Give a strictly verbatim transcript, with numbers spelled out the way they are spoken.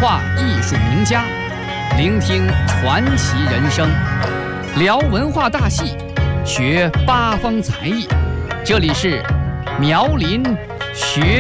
化艺术名家，聆听传奇人生，聊文化大戏，学八方才艺。这里是苗林学